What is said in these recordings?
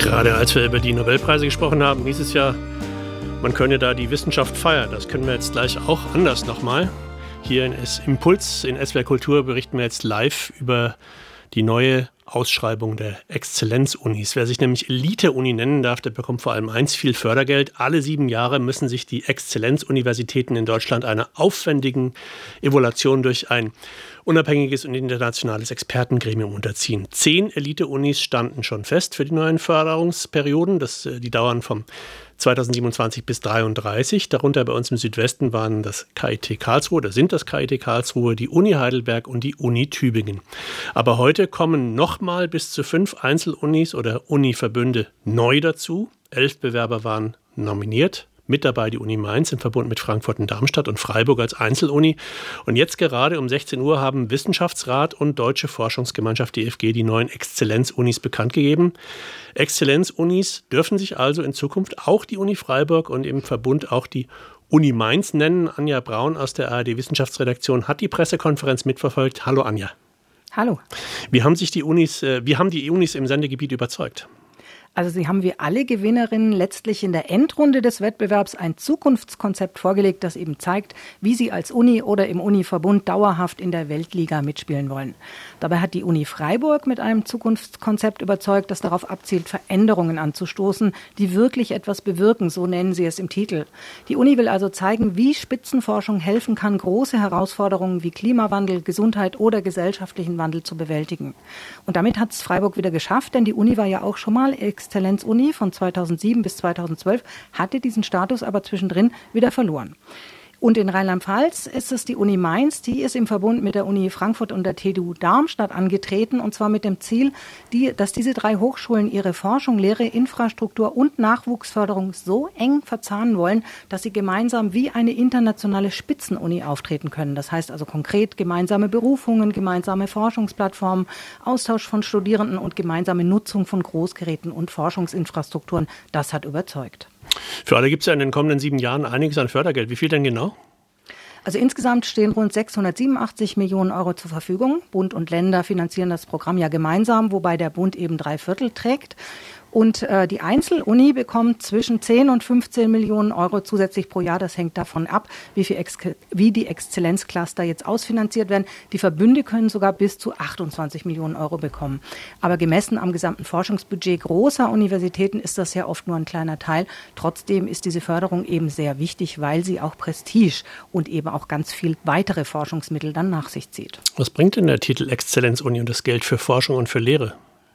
Gerade als wir über die Nobelpreise gesprochen haben, hieß es ja, man könne da die Wissenschaft feiern. Das können wir jetzt gleich auch anders nochmal. Hier in Impuls, in SWR Kultur, berichten wir jetzt live über die neue Ausschreibung der Exzellenzunis. Wer sich nämlich Elite-Uni nennen darf, der bekommt vor allem eins, viel Fördergeld. Alle 7 Jahre müssen sich die Exzellenzuniversitäten in Deutschland einer aufwendigen Evaluation durch ein unabhängiges und internationales Expertengremium unterziehen. 10 Elite-Unis standen schon fest für die neuen Förderungsperioden. Die dauern vom 2027 bis 2033. Darunter bei uns im Südwesten waren das KIT Karlsruhe, oder sind das KIT Karlsruhe, die Uni Heidelberg und die Uni Tübingen. Aber heute kommen nochmal bis zu 5 Einzelunis oder Univerbünde neu dazu. 11 Bewerber waren nominiert. Mit dabei die Uni Mainz im Verbund mit Frankfurt und Darmstadt und Freiburg als Einzeluni. Und jetzt gerade um 16 Uhr haben Wissenschaftsrat und Deutsche Forschungsgemeinschaft DFG die neuen Exzellenzunis bekannt gegeben. Exzellenzunis dürfen sich also in Zukunft auch die Uni Freiburg und im Verbund auch die Uni Mainz nennen. Anja Braun aus der ARD Wissenschaftsredaktion hat die Pressekonferenz mitverfolgt. Hallo Anja. Hallo. Wie haben die Unis im Sendegebiet überzeugt? Also sie haben wie alle Gewinnerinnen letztlich in der Endrunde des Wettbewerbs ein Zukunftskonzept vorgelegt, das eben zeigt, wie sie als Uni oder im Univerbund dauerhaft in der Weltliga mitspielen wollen. Dabei hat die Uni Freiburg mit einem Zukunftskonzept überzeugt, das darauf abzielt, Veränderungen anzustoßen, die wirklich etwas bewirken, so nennen sie es im Titel. Die Uni will also zeigen, wie Spitzenforschung helfen kann, große Herausforderungen wie Klimawandel, Gesundheit oder gesellschaftlichen Wandel zu bewältigen. Und damit hat es Freiburg wieder geschafft, denn die Uni war ja auch schon mal Exzellenzuni von 2007 bis 2012, hatte diesen Status aber zwischendrin wieder verloren. Und in Rheinland-Pfalz ist es die Uni Mainz, die ist im Verbund mit der Uni Frankfurt und der TU Darmstadt angetreten, und zwar mit dem Ziel, dass diese 3 Hochschulen ihre Forschung, Lehre, Infrastruktur und Nachwuchsförderung so eng verzahnen wollen, dass sie gemeinsam wie eine internationale Spitzenuni auftreten können. Das heißt also konkret gemeinsame Berufungen, gemeinsame Forschungsplattformen, Austausch von Studierenden und gemeinsame Nutzung von Großgeräten und Forschungsinfrastrukturen. Das hat überzeugt. Für alle gibt es ja in den kommenden 7 Jahren einiges an Fördergeld. Wie viel denn genau? Also insgesamt stehen rund 687 Millionen Euro zur Verfügung. Bund und Länder finanzieren das Programm ja gemeinsam, wobei der Bund eben 3/4 trägt. Und die Einzeluni bekommt zwischen 10 und 15 Millionen Euro zusätzlich pro Jahr. Das hängt davon ab, wie die Exzellenzcluster jetzt ausfinanziert werden. Die Verbünde können sogar bis zu 28 Millionen Euro bekommen. Aber gemessen am gesamten Forschungsbudget großer Universitäten ist das ja oft nur ein kleiner Teil. Trotzdem ist diese Förderung eben sehr wichtig, weil sie auch Prestige und eben auch ganz viel weitere Forschungsmittel dann nach sich zieht. Was bringt denn der Titel Exzellenzuni und das Geld für Forschung und für Lehre?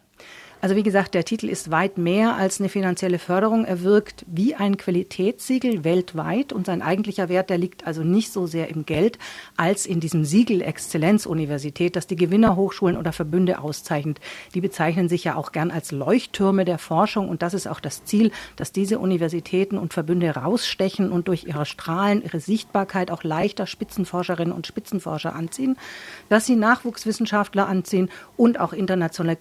Also wie gesagt, der Titel ist weit mehr als eine finanzielle Förderung. Er wirkt wie ein Qualitätssiegel weltweit und sein eigentlicher Wert, der liegt also nicht so sehr im Geld als in diesem Siegel Exzellenzuniversität, das die Gewinnerhochschulen oder Verbünde auszeichnet. Die bezeichnen sich ja auch gern als Leuchttürme der Forschung, und das ist auch das Ziel, dass diese Universitäten und Verbünde rausstechen und durch ihre Strahlen, ihre Sichtbarkeit auch leichter Spitzenforscherinnen und Spitzenforscher anziehen, dass sie Nachwuchswissenschaftler anziehen und auch internationale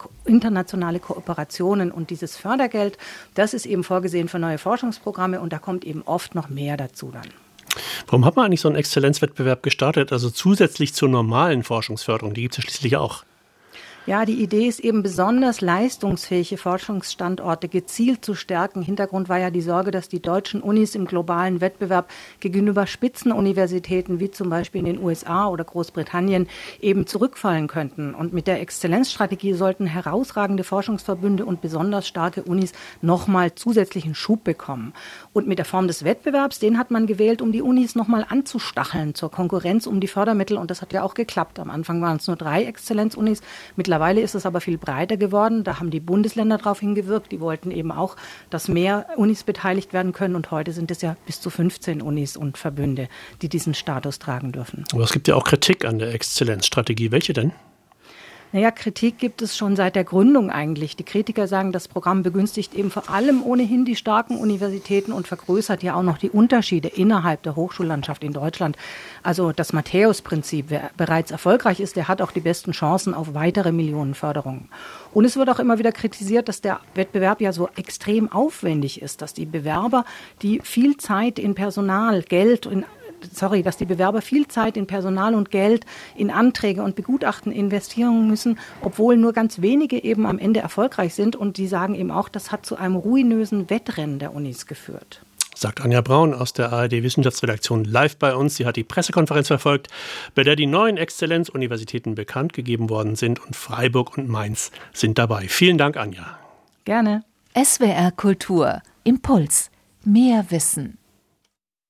Kooperationen. Und dieses Fördergeld, das ist eben vorgesehen für neue Forschungsprogramme, und da kommt eben oft noch mehr dazu dann. Warum hat man eigentlich so einen Exzellenzwettbewerb gestartet, also zusätzlich zur normalen Forschungsförderung? Die gibt es ja schließlich auch. Ja, die Idee ist eben besonders leistungsfähige Forschungsstandorte gezielt zu stärken. Hintergrund war ja die Sorge, dass die deutschen Unis im globalen Wettbewerb gegenüber Spitzenuniversitäten wie zum Beispiel in den USA oder Großbritannien eben zurückfallen könnten. Und mit der Exzellenzstrategie sollten herausragende Forschungsverbünde und besonders starke Unis nochmal zusätzlichen Schub bekommen. Und mit der Form des Wettbewerbs, den hat man gewählt, um die Unis nochmal anzustacheln zur Konkurrenz um die Fördermittel. Und das hat ja auch geklappt. Am Anfang waren es nur 3 Exzellenzunis. Mittlerweile ist es aber viel breiter geworden. Da haben die Bundesländer darauf hingewirkt. Die wollten eben auch, dass mehr Unis beteiligt werden können. Und heute sind es ja bis zu 15 Unis und Verbünde, die diesen Status tragen dürfen. Aber es gibt ja auch Kritik an der Exzellenzstrategie. Welche denn? Naja, Kritik gibt es schon seit der Gründung eigentlich. Die Kritiker sagen, das Programm begünstigt eben vor allem ohnehin die starken Universitäten und vergrößert ja auch noch die Unterschiede innerhalb der Hochschullandschaft in Deutschland. Also das Matthäus-Prinzip, wer bereits erfolgreich ist, der hat auch die besten Chancen auf weitere Millionenförderungen. Und es wird auch immer wieder kritisiert, dass der Wettbewerb ja so extrem aufwendig ist, dass die Bewerber, die viel Zeit in Personal, Geld, in dass die Bewerber viel Zeit in Personal und Geld, in Anträge und Begutachten investieren müssen, obwohl nur ganz wenige eben am Ende erfolgreich sind. Und die sagen eben auch, das hat zu einem ruinösen Wettrennen der Unis geführt. Sagt Anja Braun aus der ARD-Wissenschaftsredaktion live bei uns. Sie hat die Pressekonferenz verfolgt, bei der die neuen Exzellenzuniversitäten bekannt gegeben worden sind. Und Freiburg und Mainz sind dabei. Vielen Dank, Anja. Gerne. SWR Kultur. Impuls. Mehr Wissen.